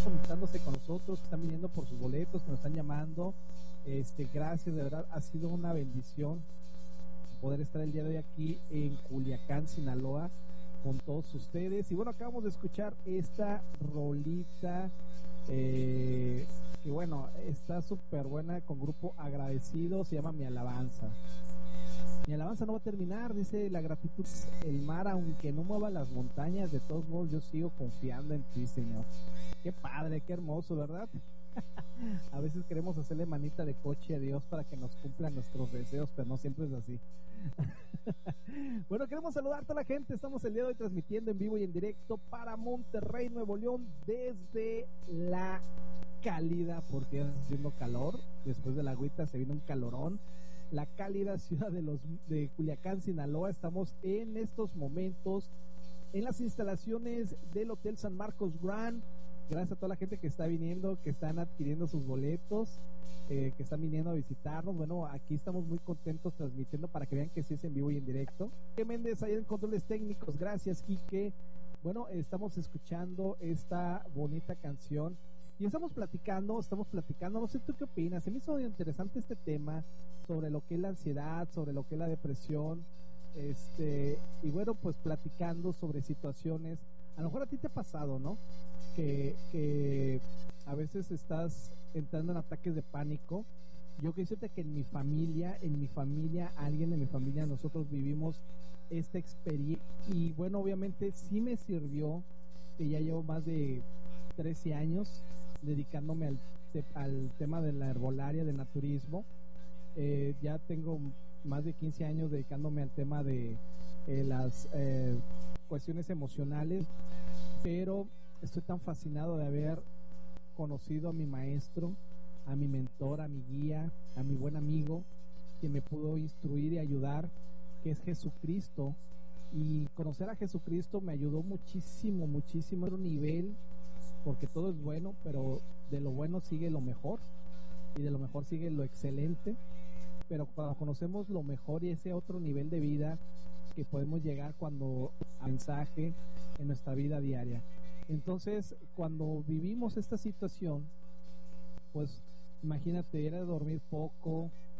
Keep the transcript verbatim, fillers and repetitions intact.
conectándose con nosotros, que están viniendo por sus boletos, que nos están llamando. Este, gracias, de verdad, ha sido una bendición poder estar el día de hoy aquí en Culiacán, Sinaloa, con todos ustedes. Y bueno, acabamos de escuchar esta rolita, eh, que bueno, está súper buena, con grupo Agradecido, se llama Mi Alabanza. Mi alabanza no va a terminar, dice la gratitud, el mar, aunque no mueva las montañas, de todos modos yo sigo confiando en ti, Señor. Qué padre, qué hermoso, ¿verdad? A veces queremos hacerle manita de coche a Dios para que nos cumplan nuestros deseos, pero no siempre es así. Bueno, queremos saludar a toda la gente. Estamos el día de hoy transmitiendo en vivo y en directo para Monterrey, Nuevo León, desde la cálida, porque está haciendo calor. Después de la agüita se viene un calorón. La cálida ciudad de los de Culiacán, Sinaloa. Estamos en estos momentos en las instalaciones del Hotel San Marcos Grand. Gracias a toda la gente que está viniendo, que están adquiriendo sus boletos, eh, que están viniendo a visitarnos. Bueno, aquí estamos muy contentos transmitiendo para que vean que sí es en vivo y en directo. Quique Méndez ahí en controles técnicos. Gracias, Quique. Bueno, estamos escuchando esta bonita canción y estamos platicando, estamos platicando, no sé tú qué opinas. Se me hizo interesante este tema sobre lo que es la ansiedad, sobre lo que es la depresión, este, y bueno, pues platicando sobre situaciones. A lo mejor a ti te ha pasado, ¿no? Que, que a veces estás entrando en ataques de pánico. Yo quiero decirte que en mi familia, en mi familia, alguien de mi familia, nosotros vivimos esta experiencia y bueno, obviamente sí me sirvió, que ya llevo más de trece años dedicándome al, al tema de la herbolaria, de naturismo. Eh, ya tengo más de quince años dedicándome al tema de eh, las eh, cuestiones emocionales, pero estoy tan fascinado de haber conocido a mi maestro, a mi mentor, a mi guía, a mi buen amigo, que me pudo instruir y ayudar, que es Jesucristo. Y conocer a Jesucristo me ayudó muchísimo, muchísimo a otro nivel, porque todo es bueno, pero de lo bueno sigue lo mejor, y de lo mejor sigue lo excelente. Pero cuando conocemos lo mejor y ese otro nivel de vida que podemos llegar cuando a mensaje en nuestra vida diaria. Entonces, cuando vivimos esta situación, pues imagínate, era dormir poco,